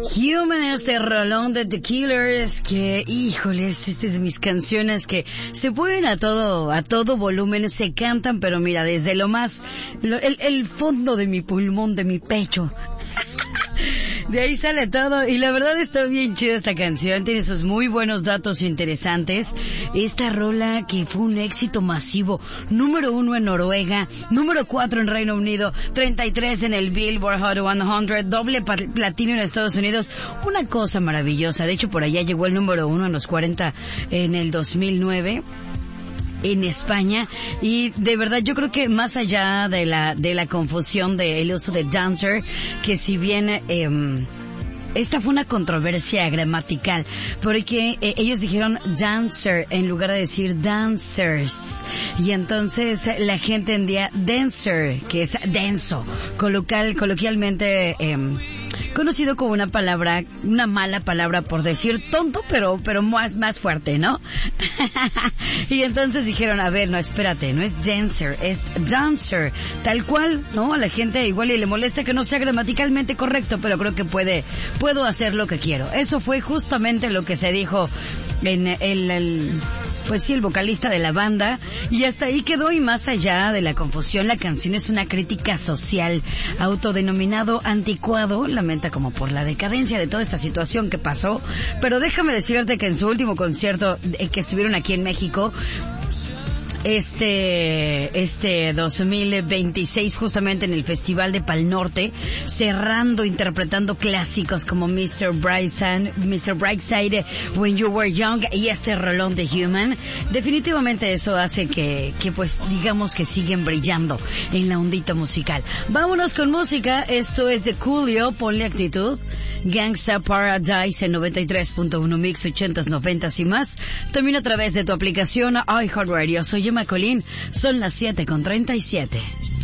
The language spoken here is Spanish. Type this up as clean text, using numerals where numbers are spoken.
Human, este rolón de The Killers, que, híjoles, esta es de mis canciones que se pueden a todo volumen, se cantan, pero mira, desde el fondo de mi pulmón, de mi pecho. De ahí sale todo, y la verdad está bien chida esta canción, tiene sus muy buenos datos interesantes. Esta rola que fue un éxito masivo, número 1 en Noruega, número 4 en Reino Unido, 33 en el Billboard Hot 100, doble platino en Estados Unidos, una cosa maravillosa. De hecho, por allá llegó el número 1 en los 40 en el 2009. En España, y de verdad yo creo que más allá de la confusión del uso de dancer, que si bien esta fue una controversia gramatical, porque ellos dijeron dancer en lugar de decir dancers, y entonces la gente entendía dancer, que es denso, coloquialmente conocido como una mala palabra por decir tonto, pero más fuerte, ¿no? Y entonces dijeron, a ver, no, espérate, no es dancer, es dancer, tal cual, ¿no? A la gente igual y le molesta que no sea gramaticalmente correcto, pero creo que puedo hacer lo que quiero. Eso fue justamente lo que se dijo en pues sí, el vocalista de la banda, y hasta ahí quedó. Y más allá de la confusión, la canción es una crítica social, autodenominado anticuado, lamenta como por la decadencia de toda esta situación que pasó, pero déjame decirte que en su último concierto que estuvieron aquí en México, este 2026, justamente en el Festival de Pal Norte, cerrando, interpretando clásicos como Mr. Brightside, When You Were Young, y este rolón de Human. Definitivamente eso hace que pues digamos que siguen brillando en la ondita musical. Vámonos con música. Esto es de Coolio, ponle actitud. Gangsta Paradise en 93.1 Mix 80s, 90s y más. También a través de tu aplicación iHeartRadio. Soy Emma Colín, son las 7:37.